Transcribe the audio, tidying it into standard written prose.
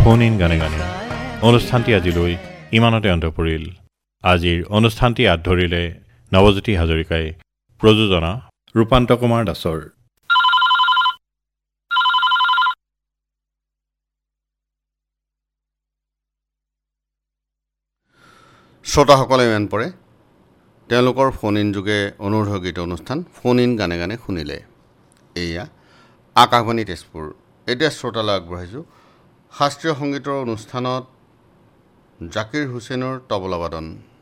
Phone in গানে গানে অনুষ্ঠানটি আজিলৈ ইমানতে অন্ত পৰিল। আজিৰ অনুষ্ঠানটি হাত ধৰিলে নৱজ্যোতি হাজৰিকাই, প্ৰযোজনা ৰূপান্ত কুমাৰ দাসৰ। শ্ৰোতাসকলে ইমান পৰে তেওঁলোকৰ ফোন ইন যোগে অনুৰোধ গীত অনুষ্ঠান ফোন ইন গানে গানে শুনিলে। এয়া আকাশবাণী তেজপুৰ। এতিয়া শ্ৰোতালৈ আগবঢ়াইছোঁ শাস্ত্ৰীয় সংগীতৰ অনুষ্ঠানত জাকিৰ হুছেইনৰ তবলা বাদন।